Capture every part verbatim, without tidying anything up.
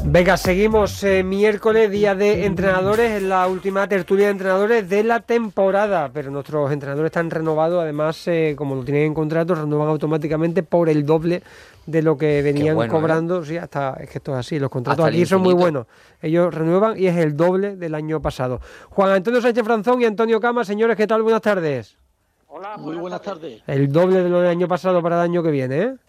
Venga, seguimos eh, miércoles, día de entrenadores, en la última tertulia de entrenadores de la temporada, pero nuestros entrenadores están renovados, además, eh, como lo tienen en contrato, renuevan automáticamente por el doble de lo que venían bueno, cobrando, ¿eh? sí, hasta, es que esto es así, los contratos Hasta el aquí son muy infinito. buenos, ellos renuevan y es el doble del año pasado. Juan Antonio Sánchez Franzón y Antonio Cama, señores, ¿qué tal? Buenas tardes. Hola, muy buenas tardes. El doble de lo del año pasado para el año que viene, ¿eh?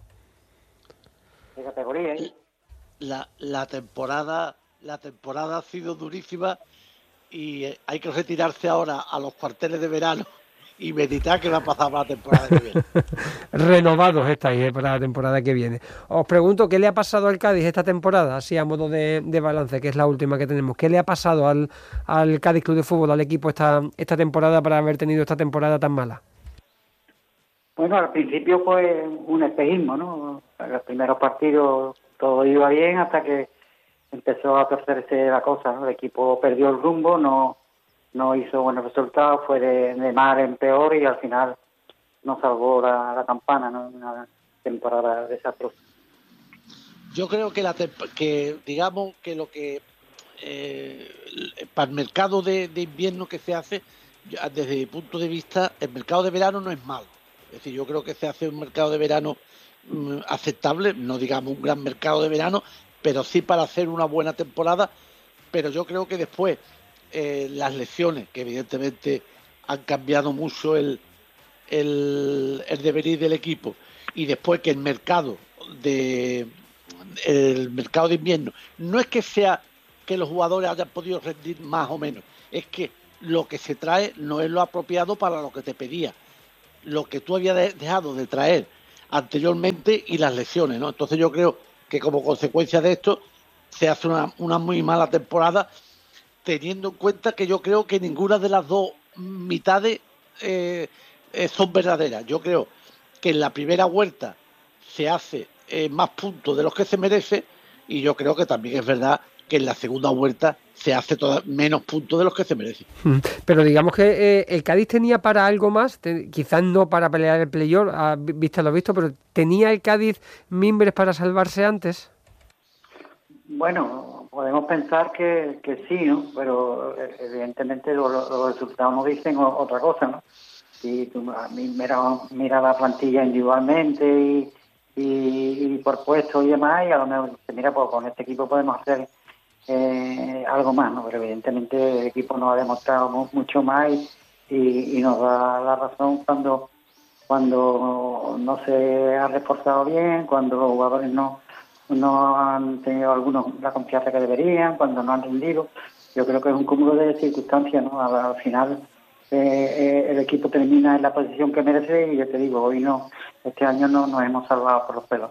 De categoría, ¿eh? La, la temporada la temporada ha sido durísima y eh, hay que retirarse ahora a los cuarteles de verano y meditar qué va a pasar para la temporada que viene. Renovados estáis eh, para la temporada que viene. Os pregunto, ¿qué le ha pasado al Cádiz esta temporada? Así a modo de, de balance, que es la última que tenemos. ¿Qué le ha pasado al, al Cádiz Club de Fútbol, al equipo esta, esta temporada para haber tenido esta temporada tan mala? Bueno, al principio fue un espejismo, ¿no? En los primeros partidos todo iba bien hasta que empezó a torcerse la cosa, ¿no? El equipo perdió el rumbo, no no hizo buenos resultados, fue de, de mal en peor y al final no salvó la, la campana, ¿no? Una temporada desastrosa. Yo creo que, la que digamos que lo que eh, para el mercado de, de invierno que se hace, desde mi punto de vista, el mercado de verano no es malo. Es decir, yo creo que se hace un mercado de verano mmm, aceptable, no digamos un gran mercado de verano, pero sí para hacer una buena temporada. Pero yo creo que después eh, las lesiones, que evidentemente han cambiado mucho el, el, el devenir del equipo, y después que el mercado de el mercado de invierno no es que sea que los jugadores hayan podido rendir más o menos, es que lo que se trae no es lo apropiado para lo que te pedía, lo que tú habías dejado de traer anteriormente y las lesiones, ¿no? Entonces yo creo que como consecuencia de esto se hace una, una muy mala temporada, teniendo en cuenta que yo creo que ninguna de las dos mitades eh, eh, son verdaderas. Yo creo que en la primera vuelta se hace eh, más puntos de los que se merece y yo creo que también es verdad que en la segunda vuelta se hace toda, menos puntos de los que se merece. Pero digamos que eh, el Cádiz tenía para algo más, te, quizás no para pelear el playoff, ah, vista lo visto, pero ¿tenía el Cádiz mimbres para salvarse antes? Bueno, podemos pensar que, que sí, ¿no? Pero evidentemente los, los resultados nos dicen otra cosa, ¿no? Si tú mira, mira la plantilla individualmente y, y, y por puesto y demás, y a lo mejor dice, mira, pues con este equipo podemos hacer eh, algo más, ¿no? Pero evidentemente el equipo nos ha demostrado mucho más y, y, y nos da la razón cuando, cuando no se ha reforzado bien, cuando los jugadores no no han tenido algunos la confianza que deberían, cuando no han rendido. Yo creo que es un cúmulo de circunstancias, ¿no? Al, al final eh, eh, el equipo termina en la posición que merece y yo te digo, hoy no, este año no nos hemos salvado por los pelos.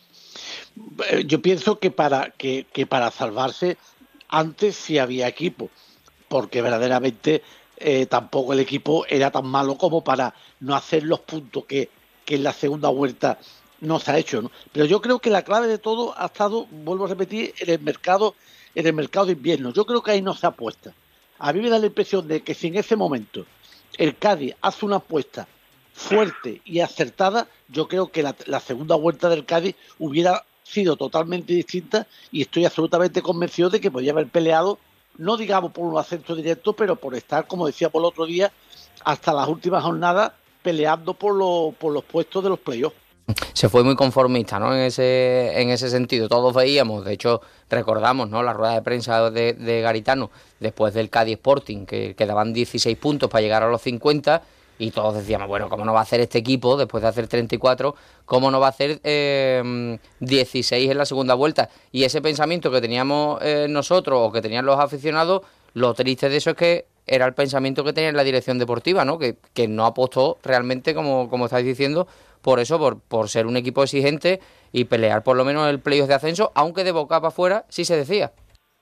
Yo pienso que para que, que para salvarse antes sí había equipo, porque verdaderamente eh, tampoco el equipo era tan malo como para no hacer los puntos que, que en la segunda vuelta no se ha hecho, ¿no? Pero yo creo que la clave de todo ha estado, vuelvo a repetir, en el mercado, en el mercado de invierno. Yo creo que ahí no se apuesta. A mí me da la impresión de que si en ese momento el Cádiz hace una apuesta fuerte y acertada, yo creo que la, la segunda vuelta del Cádiz hubiera sido totalmente distinta y estoy absolutamente convencido de que podía haber peleado, no digamos por un ascenso directo, pero por estar, como decía por el otro día, hasta las últimas jornadas peleando por, lo, por los puestos de los playoffs. Se fue muy conformista, ¿no? En ese en ese sentido. Todos veíamos, de hecho, recordamos, ¿no? La rueda de prensa de, de Garitano después del Cádiz Sporting, que quedaban dieciséis puntos para llegar a los cincuenta, y todos decíamos, bueno, ¿cómo no va a hacer este equipo después de hacer treinta y cuatro? ¿Cómo no va a hacer eh, dieciséis en la segunda vuelta? Y ese pensamiento que teníamos eh, nosotros o que tenían los aficionados, lo triste de eso es que era el pensamiento que tenía la dirección deportiva, ¿no? Que, que no apostó realmente, como, como estáis diciendo, por eso, por, por ser un equipo exigente y pelear por lo menos el playoff de ascenso, aunque de boca para afuera sí se decía.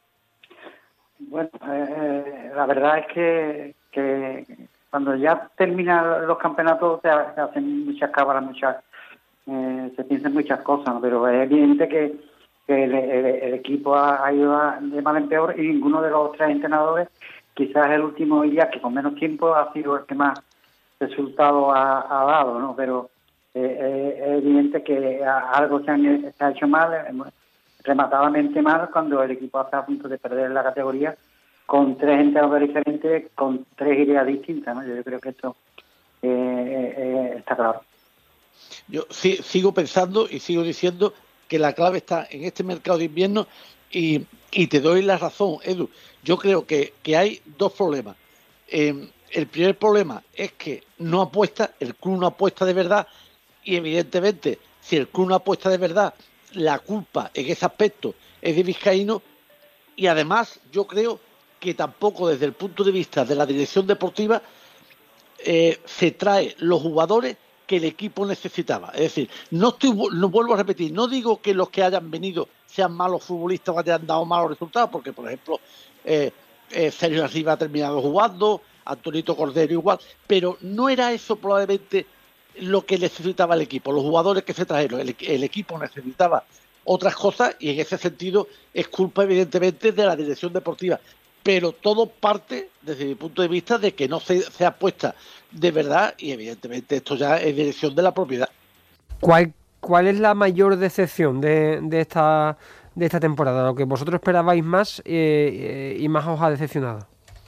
Bueno, eh, la verdad es que, que cuando ya terminan los campeonatos se, se hacen muchas cábalas, muchas, eh, se piensan muchas cosas, ¿no? Pero es evidente que, que el, el, el equipo ha, ha ido de mal en peor y ninguno de los tres entrenadores, quizás el último día que con menos tiempo ha sido el que más resultados ha, ha dado, ¿no? Pero Eh, eh, es evidente que algo se, han, se ha hecho mal, hemos, rematadamente mal cuando el equipo está a punto de perder la categoría con tres entrenadores diferentes, con tres ideas distintas, ¿no? Yo creo que esto eh, eh, está claro. Yo sí, sigo pensando y sigo diciendo que la clave está en este mercado de invierno y, y te doy la razón, Edu. Yo creo que, que hay dos problemas. Eh, el primer problema es que no apuesta, el club no apuesta de verdad y evidentemente si el club no apuesta de verdad, la culpa en ese aspecto es de Vizcaíno y además yo creo que tampoco desde el punto de vista de la dirección deportiva eh, se trae los jugadores que el equipo necesitaba. Es decir, no estoy, no vuelvo a repetir, no digo que los que hayan venido sean malos futbolistas o hayan dado malos resultados, porque por ejemplo eh, eh, Sergio Arriba ha terminado jugando, Antonito Cordero igual, pero no era eso probablemente lo que necesitaba el equipo, los jugadores que se trajeron, el, el equipo necesitaba otras cosas y en ese sentido es culpa evidentemente de la dirección deportiva, pero todo parte desde mi punto de vista de que no se, se apuesta de verdad y evidentemente esto ya es dirección de la propiedad. ¿Cuál, cuál es la mayor decepción de, de esta de esta temporada? Lo que vosotros esperabais más eh, y más os ha decepcionado.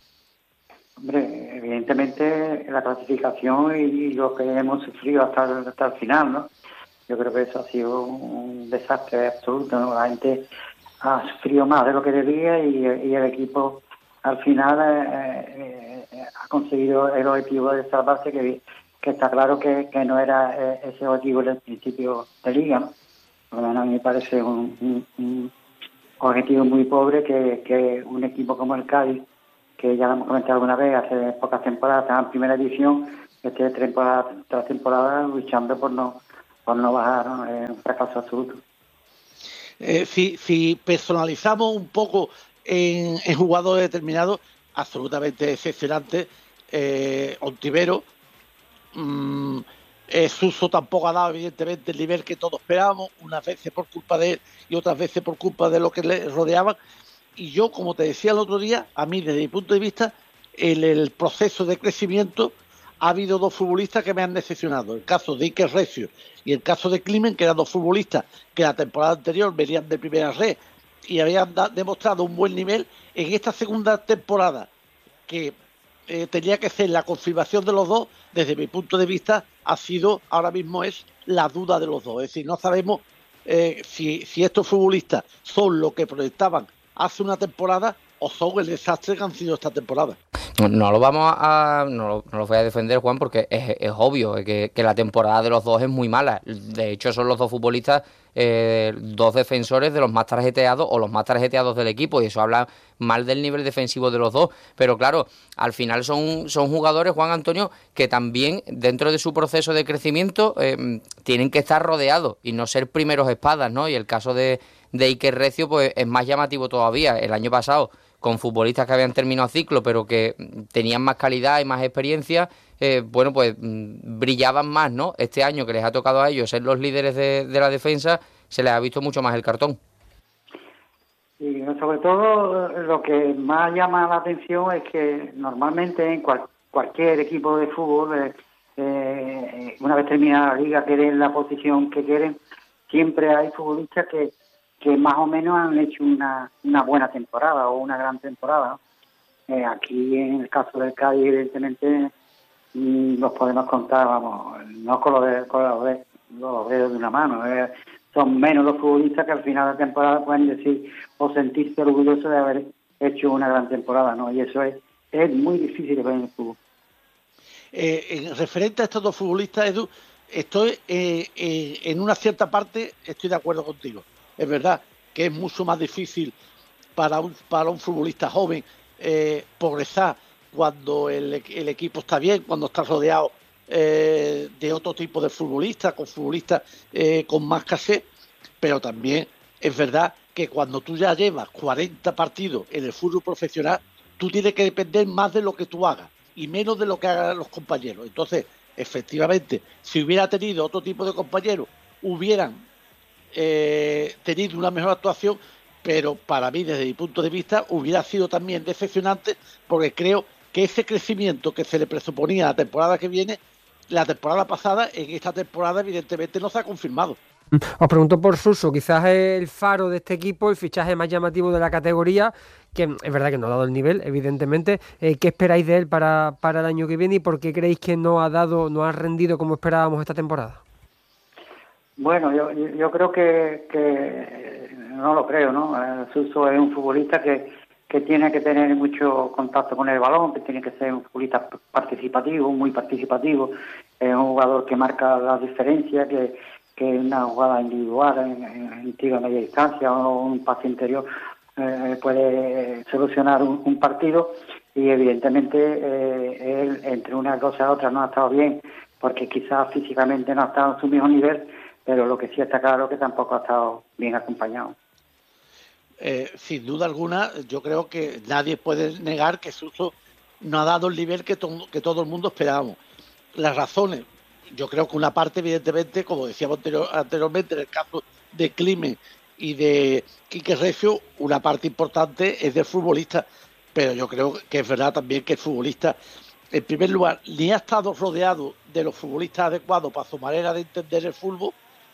Hombre, evidentemente la clasificación y lo que hemos sufrido hasta el, hasta el final, ¿no? Yo creo que eso ha sido un desastre absoluto, ¿no? La gente ha sufrido más de lo que debía y, y el equipo al final eh, eh, ha conseguido el objetivo de salvarse, que, que está claro que, que no era eh, ese objetivo del principio de liga, ¿no? Por lo menos a mí me parece un, un, un objetivo muy pobre que, que un equipo como el Cádiz, que ya lo hemos comentado alguna vez, hace pocas temporadas, está en primera división, este temporada tras temporada luchando por no por no bajar, ¿no? Es un fracaso absoluto. Eh, si, si personalizamos un poco en, en jugadores determinados, absolutamente excepcionante, eh, Ontivero, mmm, eh, Suso tampoco ha dado evidentemente el nivel que todos esperábamos, unas veces por culpa de él y otras veces por culpa de lo que le rodeaban. Y yo, como te decía el otro día, a mí desde mi punto de vista, el, el proceso de crecimiento, ha habido dos futbolistas que me han decepcionado. El caso de Iker Recio y el caso de Climent, que eran dos futbolistas que la temporada anterior venían de primera red y habían da, demostrado un buen nivel. En esta segunda temporada, que eh, tenía que ser la confirmación de los dos, desde mi punto de vista, ha sido, ahora mismo es la duda de los dos. Es decir, no sabemos eh, si, si estos futbolistas son lo que proyectaban hace una temporada o son el desastre que han sido esta temporada. No, no lo vamos a... No lo, no lo voy a defender, Juan, porque es, es obvio que, que la temporada de los dos es muy mala. De hecho, son los dos futbolistas, eh, dos defensores de los más tarjeteados o los más tarjeteados del equipo, y eso habla mal del nivel defensivo de los dos. Pero claro, al final son, son jugadores, Juan Antonio, que también dentro de su proceso de crecimiento eh, tienen que estar rodeados y no ser primeros espadas, ¿no? Y el caso de, de Iker Recio pues es más llamativo todavía. El año pasado, con futbolistas que habían terminado ciclo, pero que tenían más calidad y más experiencia, eh, bueno, pues brillaban más, ¿no? Este año que les ha tocado a ellos ser los líderes de, de la defensa, se les ha visto mucho más el cartón. Y sobre todo, lo que más llama la atención es que normalmente en cual, cualquier equipo de fútbol, eh, eh, una vez terminada la liga, quieren la posición que quieren, siempre hay futbolistas que que más o menos han hecho una, una buena temporada o una gran temporada. Eh, aquí, en el caso del Cádiz, evidentemente, mmm, los podemos contar, vamos, no con los, de, con los, de, los dedos de una mano. Eh, son menos los futbolistas que al final de la temporada pueden decir o sentirse orgullosos de haber hecho una gran temporada, ¿no? Y eso es, es muy difícil de ver en el fútbol. Eh, en referente a estos dos futbolistas, Edu, estoy eh, eh, en una cierta parte, estoy de acuerdo contigo. Es verdad que es mucho más difícil para un para un futbolista joven eh, progresar cuando el, el equipo está bien, cuando está rodeado eh, de otro tipo de futbolistas, con futbolistas eh, con más caché, pero también es verdad que cuando tú ya llevas cuarenta partidos en el fútbol profesional, tú tienes que depender más de lo que tú hagas y menos de lo que hagan los compañeros. Entonces, efectivamente, si hubiera tenido otro tipo de compañeros, hubieran Eh, tenido una mejor actuación, pero para mí, desde mi punto de vista, hubiera sido también decepcionante, porque creo que ese crecimiento que se le presuponía la temporada que viene, la temporada pasada, en esta temporada evidentemente no se ha confirmado. Os pregunto por Suso, quizás es el faro de este equipo, el fichaje más llamativo de la categoría, que es verdad que no ha dado el nivel, evidentemente. Eh, ¿Qué esperáis de él para, para el año que viene y por qué creéis que no ha dado, no ha rendido como esperábamos esta temporada? Bueno, yo, yo creo que, que no lo creo, ¿no? Eh, Suso es un futbolista que, que tiene que tener mucho contacto con el balón, que tiene que ser un futbolista participativo, muy participativo, es un jugador que marca la diferencia, que, que una jugada individual en, en, en tiro a media distancia o un pase interior eh, puede solucionar un, un partido, y evidentemente eh, él entre una cosa y otra no ha estado bien, porque quizás físicamente no ha estado en su mismo nivel, pero lo que sí está claro es que tampoco ha estado bien acompañado. Eh, sin duda alguna, yo creo que nadie puede negar que Suso no ha dado el nivel que, to que todo el mundo esperábamos. Las razones, yo creo que una parte, evidentemente, como decíamos anterior anteriormente, en el caso de Climent y de Quique Recio, una parte importante es del futbolista, pero yo creo que es verdad también que el futbolista, en primer lugar, ni ha estado rodeado de los futbolistas adecuados para su manera de entender el fútbol,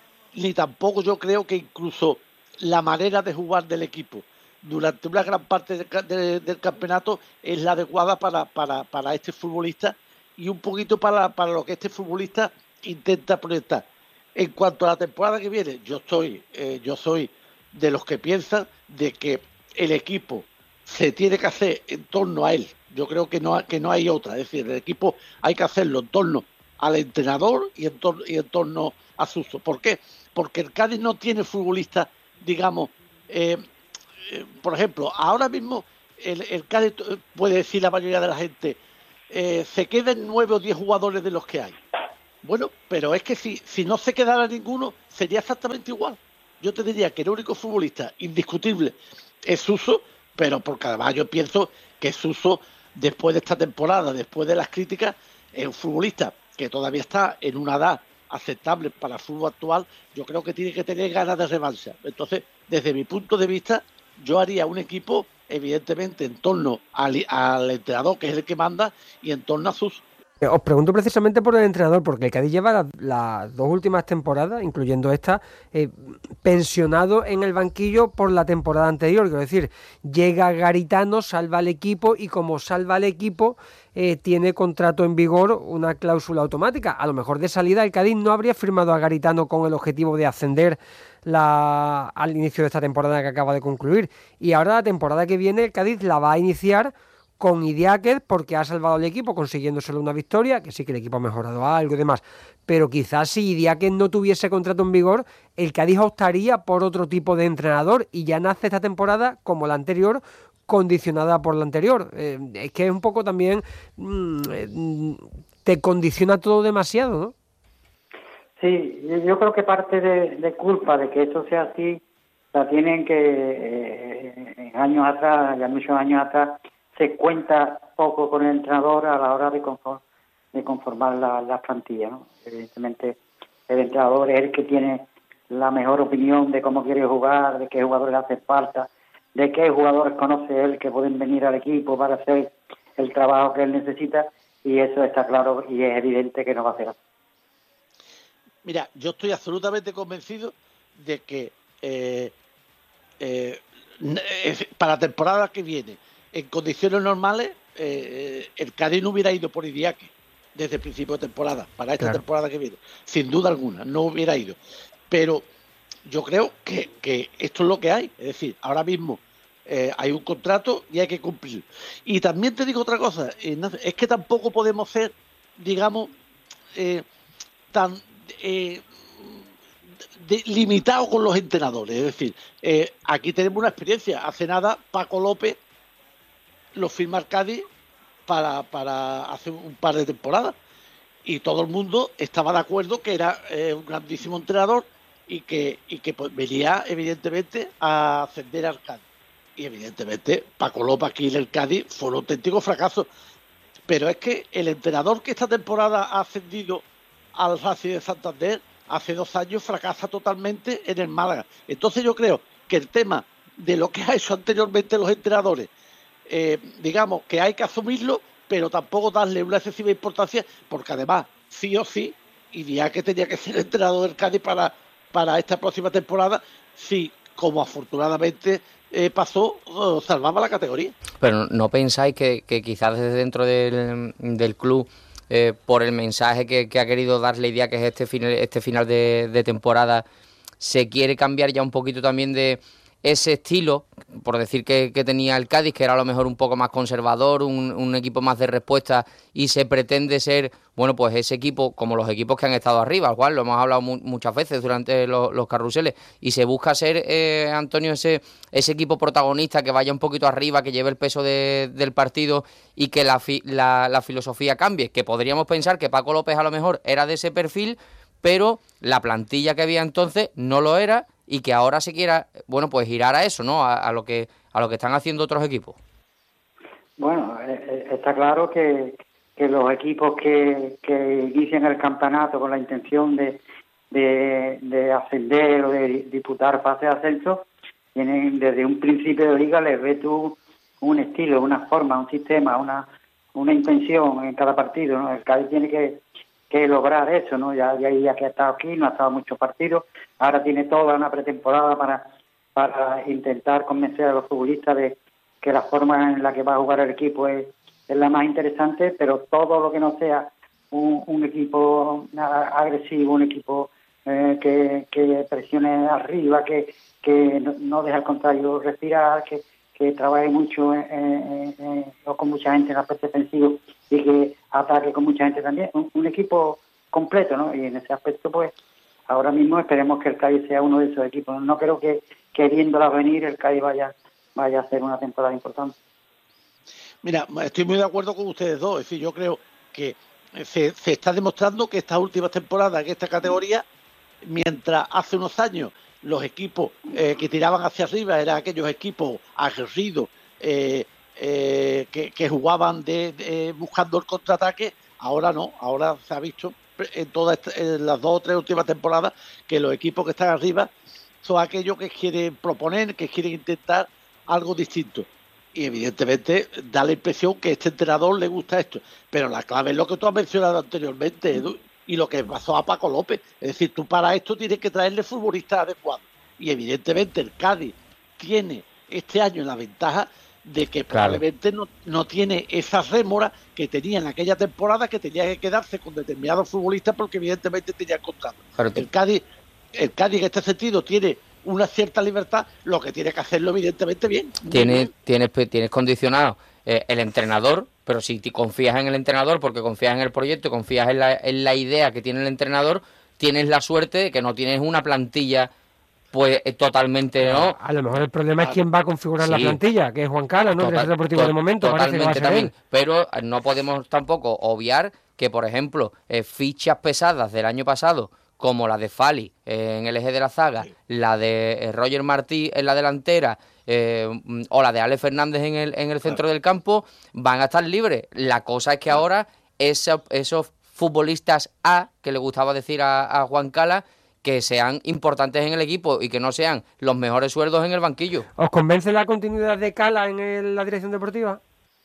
ni tampoco yo creo que incluso la manera de jugar del equipo durante una gran parte de, de, del campeonato es la adecuada para, para, para este futbolista y un poquito para, para lo que este futbolista intenta proyectar. En cuanto a la temporada que viene, yo estoy, eh, yo soy de los que piensan de que el equipo se tiene que hacer en torno a él. Yo creo que no, que no hay otra. Es decir, el equipo hay que hacerlo en torno al entrenador y en, torno, y en torno a Suso. ¿Por qué? Porque el Cádiz no tiene futbolistas, digamos, eh, eh, por ejemplo, ahora mismo el, el Cádiz puede decir la mayoría de la gente, eh, se quedan nueve o diez jugadores de los que hay. Bueno, pero es que si, si no se quedara ninguno, sería exactamente igual. Yo te diría que el único futbolista indiscutible es Suso, pero porque además yo pienso que Suso, después de esta temporada, después de las críticas, es un futbolista que todavía está en una edad aceptable para el fútbol actual. Yo creo que tiene que tener ganas de revancha. Entonces, desde mi punto de vista, yo haría un equipo, evidentemente, en torno al, al entrenador, que es el que manda, y en torno a sus... Os pregunto precisamente por el entrenador, porque el Cádiz lleva las, las dos últimas temporadas, incluyendo esta, eh, pensionado en el banquillo por la temporada anterior. Quiero decir, llega Garitano, salva al equipo y como salva al equipo, eh, tiene contrato en vigor, una cláusula automática. A lo mejor de salida el Cádiz no habría firmado a Garitano con el objetivo de ascender la, al inicio de esta temporada que acaba de concluir. Y ahora la temporada que viene el Cádiz la va a iniciar con Idiáquez porque ha salvado al equipo consiguiéndoselo una victoria, que sí que el equipo ha mejorado algo y demás, pero quizás si Idiáquez no tuviese contrato en vigor, el Cádiz optaría por otro tipo de entrenador y ya nace esta temporada como la anterior, condicionada por la anterior. Eh, es que es un poco también mmm, eh, te condiciona todo demasiado, ¿no? Sí, yo creo que parte de, de culpa de que esto sea así la tienen que eh, años atrás, ya muchos años atrás, se cuenta poco con el entrenador a la hora de, conform, de conformar la, la plantilla, ¿no? Evidentemente el entrenador es el que tiene la mejor opinión de cómo quiere jugar, de qué jugadores hace falta, de qué jugadores conoce él que pueden venir al equipo para hacer el trabajo que él necesita, y eso está claro y es evidente que no va a ser así. Mira, yo estoy absolutamente convencido de que eh, eh, para la temporada que viene, en condiciones normales, eh, el Cádiz no hubiera ido por Idiáquez desde el principio de temporada, para esta claro. temporada que viene, sin duda alguna, no hubiera ido. Pero yo creo que, que esto es lo que hay, es decir, ahora mismo eh, hay un contrato y hay que cumplir. Y también te digo otra cosa, Ignacio, es que tampoco podemos ser, digamos, eh, tan eh, de, limitados con los entrenadores. Es decir, eh, aquí tenemos una experiencia. Hace nada, Paco López lo firma el Cádiz para, para hace un par de temporadas y todo el mundo estaba de acuerdo que era eh, un grandísimo entrenador y que, y que pues, venía evidentemente a ascender al Cádiz. Y evidentemente Paco López aquí en el Cádiz fue un auténtico fracaso. Pero es que el entrenador que esta temporada ha ascendido al Racing de Santander hace dos años fracasa totalmente en el Málaga. Entonces yo creo que el tema de lo que ha hecho anteriormente los entrenadores, Eh, digamos que hay que asumirlo, pero tampoco darle una excesiva importancia, porque además, sí o sí, Idiáquez tenía que ser entrenador del Cádiz para, para esta próxima temporada si, como afortunadamente eh, pasó, salvaba la categoría. Pero ¿no pensáis que, que quizás desde dentro del, del club, eh, por el mensaje que, que ha querido dar la idea que es este final, este final de, de temporada, se quiere cambiar ya un poquito también de ese estilo, por decir que, que tenía el Cádiz, que era a lo mejor un poco más conservador, un, un equipo más de respuesta, y se pretende ser, bueno, pues ese equipo, como los equipos que han estado arriba, al cual lo hemos hablado mu muchas veces durante los, los carruseles, y se busca ser, eh, Antonio, ese, ese equipo protagonista que vaya un poquito arriba, que lleve el peso de, del partido y que la, fi la, la filosofía cambie, que podríamos pensar que Paco López a lo mejor era de ese perfil, pero la plantilla que había entonces no lo era, y que ahora se quiera, bueno, pues girar a eso, ¿no? A, a lo que a lo que están haciendo otros equipos. Bueno, eh, está claro que, que los equipos que, que inician el campeonato con la intención de, de, de ascender o de disputar fase de ascenso, tienen desde un principio de liga, les ves tú un estilo, una forma, un sistema, una, una intención en cada partido, ¿no? El Cádiz tiene que que lograr eso, ¿no? Ya, ya, ya que ha estado aquí, no ha estado muchos partidos, ahora tiene toda una pretemporada para, para intentar convencer a los futbolistas de que la forma en la que va a jugar el equipo es, es la más interesante, pero todo lo que no sea un, un equipo agresivo, un equipo eh, que, que presione arriba, que, que no, no deja al contrario respirar, que, que trabaje mucho eh, eh, eh, o con mucha gente en el aspecto defensivo y que ataque con mucha gente también, un, un equipo completo, ¿no? Y en ese aspecto, pues, ahora mismo esperemos que el Cádiz sea uno de esos equipos. No creo que, que viéndola venir el Cádiz vaya, vaya a ser una temporada importante. Mira, estoy muy de acuerdo con ustedes dos. Es decir, yo creo que se, se está demostrando que estas últimas temporadas en esta categoría, mientras hace unos años los equipos eh, que tiraban hacia arriba eran aquellos equipos aguerridos, eh, eh, que, que jugaban de, de, buscando el contraataque, ahora no, ahora se ha visto en todas en las dos o tres últimas temporadas que los equipos que están arriba son aquellos que quieren proponer, que quieren intentar algo distinto. Y evidentemente da la impresión que a este entrenador le gusta esto. Pero la clave es lo que tú has mencionado anteriormente, Edu, y lo que pasó a Paco López. Es decir, tú para esto tienes que traerle futbolistas adecuados. Y evidentemente el Cádiz tiene este año la ventaja de que claro, probablemente no, no tiene esa rémora que tenía en aquella temporada, que tenía que quedarse con determinados futbolistas porque evidentemente tenía contrato. El Cádiz, el Cádiz en este sentido tiene una cierta libertad, lo que tiene que hacerlo evidentemente bien. Tienes, tienes, tienes condicionado eh, el entrenador, pero si te confías en el entrenador porque confías en el proyecto, confías en la, en la idea que tiene el entrenador, tienes la suerte de que no tienes una plantilla pues totalmente, ¿no? A lo mejor el problema es quién va a configurar sí. la plantilla, que es Juan Cala, ¿no? Total, deportivo de momento, parece que va a ser también. Él. Pero no podemos tampoco obviar que, por ejemplo, eh, fichas pesadas del año pasado, como la de Fali eh, en el eje de la zaga, sí. la de eh, Roger Martí en la delantera, eh, o la de Ale Fernández en el, en el centro claro. del campo, van a estar libres. La cosa es que claro. ahora esos, esos futbolistas A, que le gustaba decir a, a Juan Cala, que sean importantes en el equipo y que no sean los mejores sueldos en el banquillo. ¿Os convence la continuidad de Cala en el, la dirección deportiva?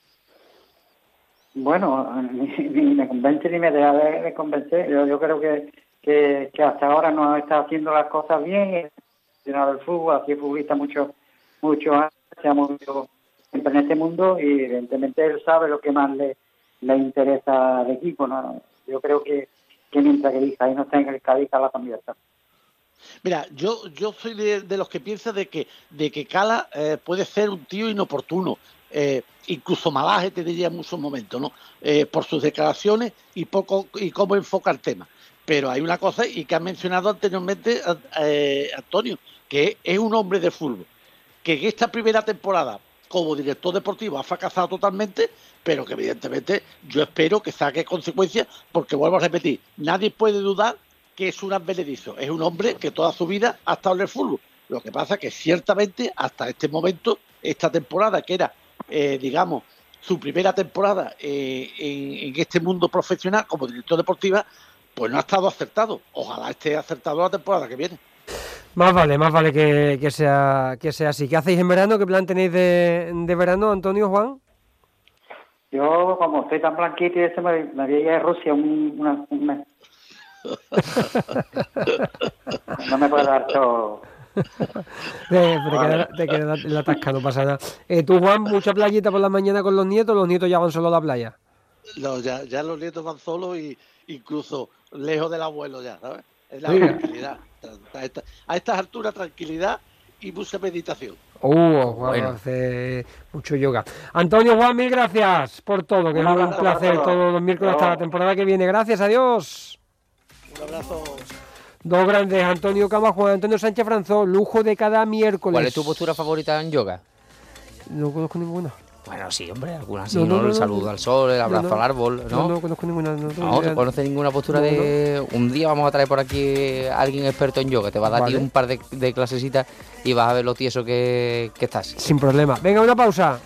Bueno, ni, ni me convence ni me deja de, de convencer. Yo, yo creo que, que, que hasta ahora no está haciendo las cosas bien. El fútbol, así es futbolista mucho, mucho años, se ha movido siempre en este mundo y evidentemente él sabe lo que más le, le interesa al equipo, ¿no? Yo creo que que mientras que diga ahí no está en el Cádiz, Cala también está. Mira, yo yo soy de, de los que piensan de que de que Cala eh, puede ser un tío inoportuno, eh, incluso malaje te diría en muchos momentos, ¿no? Eh, por sus declaraciones y poco y cómo enfoca el tema. Pero hay una cosa y que ha mencionado anteriormente eh, Antonio, que es un hombre de fútbol, que en esta primera temporada como director deportivo ha fracasado totalmente, pero que evidentemente yo espero que saque consecuencias, porque vuelvo a repetir, nadie puede dudar que es un advenedizo, es un hombre que toda su vida ha estado en el fútbol. Lo que pasa es que ciertamente hasta este momento, esta temporada que era, eh, digamos, su primera temporada eh, en, en este mundo profesional como director deportiva, pues no ha estado acertado. Ojalá esté acertado la temporada que viene. Más vale, más vale que, que sea que sea así. ¿Qué hacéis en verano? ¿Qué plan tenéis de, de verano, Antonio, Juan? Yo, como estoy tan blanquito y eso, me, me voy a ir a Rusia un, una, un mes. No me puedo dar todo. Te, te queda, te queda la tasca, no pasa nada. Eh, ¿Tú, Juan, mucha playita por la mañana con los nietos? ¿Los nietos ya van solo a la playa? No, ya, ya los nietos van solos y incluso lejos del abuelo ya, ¿sabes? Es la Sí. tranquilidad. A, esta- a estas alturas, tranquilidad y mucha meditación. Uh, Juan Bueno. hace mucho yoga. Antonio, Juan, mil gracias por todo, que es Un un abrazo placer para todos. todos los miércoles hasta la temporada que viene. Gracias, adiós. Un abrazo. Dos grandes, Antonio Cama, Juan Antonio Sánchez Franzó, lujo de cada miércoles. ¿Cuál es tu postura favorita en yoga? No conozco ninguna. Bueno, sí, hombre, alguna sí, No, ¿no? no, no, El no. saludo al sol, el abrazo No, no. al árbol, No, ¿no? no conozco ninguna. No, tengo No, idea. ¿no conoces ninguna postura No, de...? Un día vamos a traer por aquí a alguien experto en yoga, te va a dar a ti Vale. un par de, de clasecitas y vas a ver lo tieso que, que estás. Sin problema. Venga, una pausa.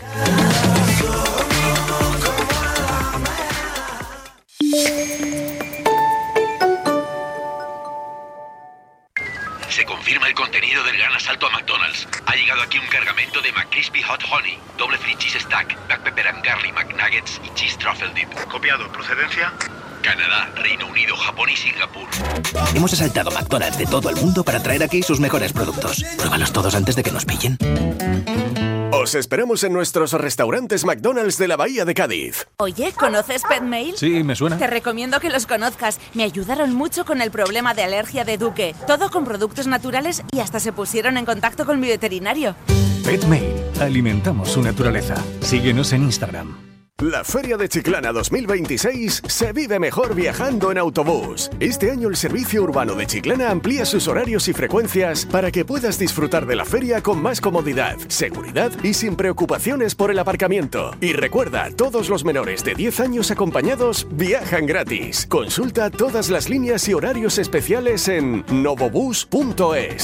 Se confirma el contenido del gran asalto a McDonald's. Ha llegado aquí un cargamento de McCrispy Hot Honey, doble free cheese stack, Black Pepper and Garlic McNuggets y cheese truffle dip. Copiado. ¿Procedencia? Canadá, Reino Unido, Japón y Singapur. Hemos asaltado McDonald's de todo el mundo para traer aquí sus mejores productos. Pruébalos todos antes de que nos pillen. Os esperamos en nuestros restaurantes McDonald's de la Bahía de Cádiz. Oye, ¿conoces PetMail? Sí, me suena. Te recomiendo que los conozcas. Me ayudaron mucho con el problema de alergia de Duque. Todo con productos naturales y hasta se pusieron en contacto con mi veterinario. PetMail. Alimentamos su naturaleza. Síguenos en Instagram. La Feria de Chiclana dos mil veintiséis se vive mejor viajando en autobús. Este año el Servicio Urbano de Chiclana amplía sus horarios y frecuencias para que puedas disfrutar de la feria con más comodidad, seguridad y sin preocupaciones por el aparcamiento. Y recuerda, todos los menores de diez años acompañados viajan gratis. Consulta todas las líneas y horarios especiales en novobus punto es.